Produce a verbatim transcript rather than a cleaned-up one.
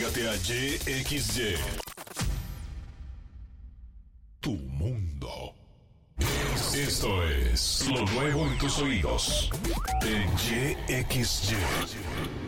Entrégate a Y X Y. Tu mundo. Esto es lo nuevo en tus oídos. En Y X Y.